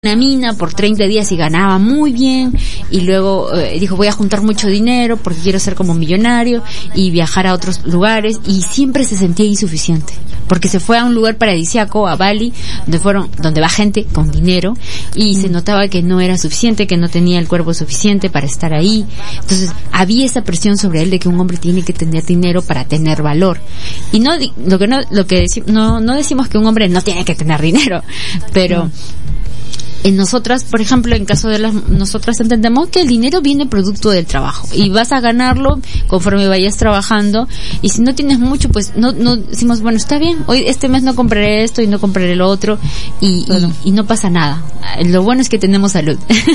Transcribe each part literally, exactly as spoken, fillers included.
una mina por treinta días y ganaba muy bien, y luego eh, dijo voy a juntar mucho dinero porque quiero ser como millonario y viajar a otros lugares, y siempre se sentía insuficiente porque se fue a un lugar paradisíaco, a Bali, donde fueron, donde va gente con dinero, y mm. se notaba que no era suficiente, que no tenía el cuerpo suficiente para estar ahí. Entonces había esa presión sobre él de que un hombre tiene que tener dinero para tener valor. Y no lo que no lo que deci- no no decimos que un hombre no tiene que tener dinero, pero mm. en nosotras, por ejemplo, en caso de las, nosotras entendemos que el dinero viene producto del trabajo y vas a ganarlo conforme vayas trabajando, y si no tienes mucho, pues no, no decimos, bueno, está bien, hoy este mes no compraré esto y no compraré lo otro, y, bueno. y, y no pasa nada. Lo bueno es que tenemos salud.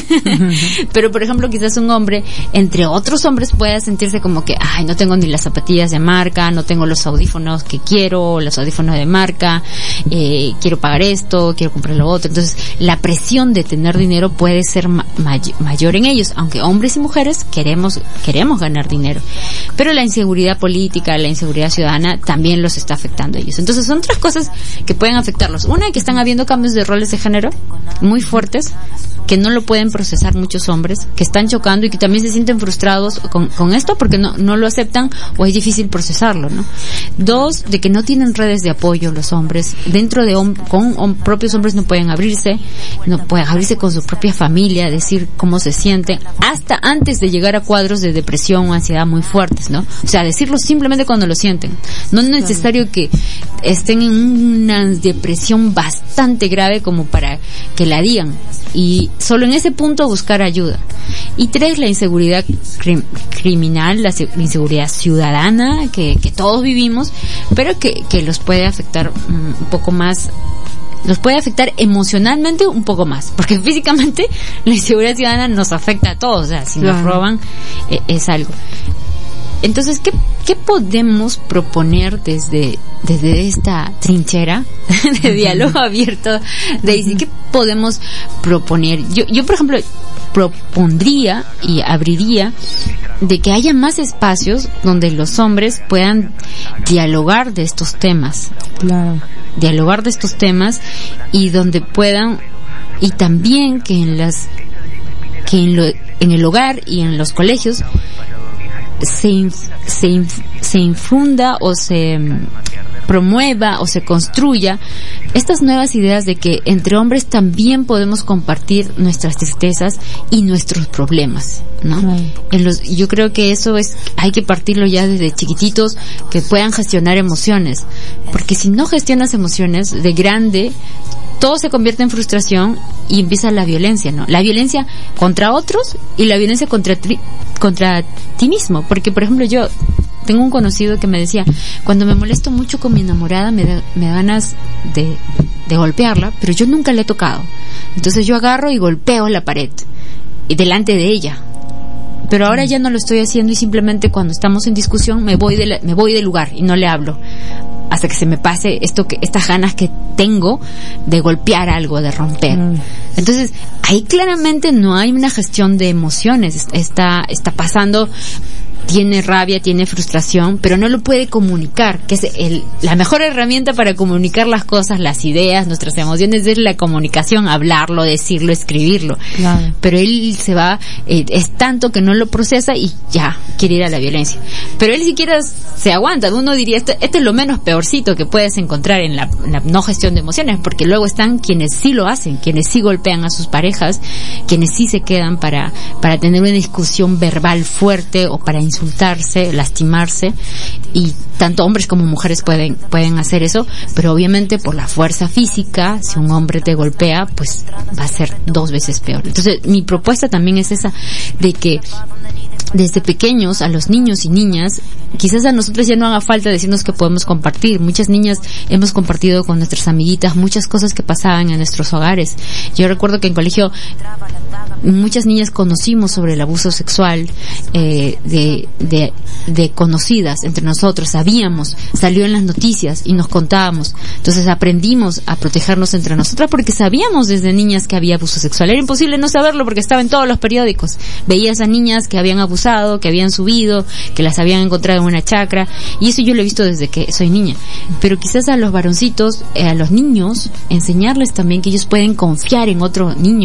Pero, por ejemplo, quizás un hombre, entre otros hombres, pueda sentirse como que, ay, no tengo ni las zapatillas de marca, no tengo los audífonos que quiero, los audífonos de marca, eh, quiero pagar esto, quiero comprar lo otro. Entonces, la presión de tener dinero puede ser ma- may- mayor en ellos, aunque hombres y mujeres queremos queremos ganar dinero, pero la inseguridad política, la inseguridad ciudadana también los está afectando a ellos. Entonces son tres cosas que pueden afectarlos. Una, que están habiendo cambios de roles de género muy fuertes, que no lo pueden procesar muchos hombres, que están chocando y que también se sienten frustrados con, con esto porque no, no lo aceptan o es difícil procesarlo, ¿no? Dos, de que no tienen redes de apoyo los hombres, dentro de hom- con hom- propios hombres no pueden abrirse, no pueden abrirse con su propia familia, decir cómo se sienten, hasta antes de llegar a cuadros de depresión o ansiedad muy fuertes, ¿no? O sea, decirlo simplemente cuando lo sienten. No es necesario que estén en una depresión bastante grave como para que la digan, y solo en ese punto buscar ayuda. Y tres, la inseguridad crim- criminal, la, la inseguridad ciudadana que, que todos vivimos, pero que, que los puede afectar um, un poco más, los puede afectar emocionalmente un poco más, porque físicamente la inseguridad ciudadana nos afecta a todos, o sea, si claro. nos roban eh, es algo. Entonces, ¿qué, qué podemos proponer desde, desde esta trinchera de diálogo abierto, Daisy? ¿Qué podemos proponer? Yo, yo, por ejemplo, propondría y abriría de que haya más espacios donde los hombres puedan dialogar de estos temas. Claro. Dialogar de estos temas y donde puedan, y también que en las, que en lo, en el hogar y en los colegios se, inf, se, inf, se infunda o se promueva o se construya estas nuevas ideas de que entre hombres también podemos compartir nuestras tristezas y nuestros problemas, ¿no? Right. En los, yo creo que eso es, hay que partirlo ya desde chiquititos, que puedan gestionar emociones, porque si no gestionas emociones de grande, todo se convierte en frustración y empieza la violencia, ¿no? La violencia contra otros y la violencia contra tri, contra ti mismo, porque por ejemplo yo tengo un conocido que me decía, cuando me molesto mucho con mi enamorada me da, me da ganas de, de golpearla, pero yo nunca le he tocado. Entonces yo agarro y golpeo la pared y delante de ella. Pero ahora ya no lo estoy haciendo y simplemente cuando estamos en discusión me voy de la, me voy del lugar y no le hablo hasta que se me pase esto que estas ganas que tengo de golpear algo, de romper. Mm. Entonces, ahí claramente no hay una gestión de emociones, está está pasando, tiene rabia, tiene frustración, pero no lo puede comunicar, que es el, la mejor herramienta para comunicar las cosas, las ideas, nuestras emociones, es la comunicación, hablarlo, decirlo, escribirlo. Claro. Pero él se va, eh, es tanto que no lo procesa y ya, quiere ir a la violencia. Pero él siquiera se aguanta. Uno diría, esto, esto es lo menos peorcito que puedes encontrar en la, en la no gestión de emociones, porque luego están quienes sí lo hacen, quienes sí golpean a sus parejas, quienes sí se quedan para, para tener una discusión verbal fuerte o para insultarse, lastimarse, y tanto hombres como mujeres pueden pueden hacer eso, pero obviamente por la fuerza física, si un hombre te golpea, pues va a ser dos veces peor. Entonces, mi propuesta también es esa, de que desde pequeños a los niños y niñas, quizás a nosotros ya no haga falta decirnos que podemos compartir. Muchas niñas hemos compartido con nuestras amiguitas muchas cosas que pasaban en nuestros hogares. Yo recuerdo que en colegio muchas niñas conocimos sobre el abuso sexual eh, de, de, de conocidas entre nosotros, sabíamos, salió en las noticias y nos contábamos. Entonces aprendimos a protegernos entre nosotras porque sabíamos desde niñas que había abuso sexual. Era imposible no saberlo porque estaba en todos los periódicos. Veía a esas niñas que habían abusado, que habían subido, que las habían encontrado en una chacra, y eso yo lo he visto desde que soy niña. Pero quizás a los varoncitos, eh, a los niños, enseñarles también que ellos pueden confiar en otro niño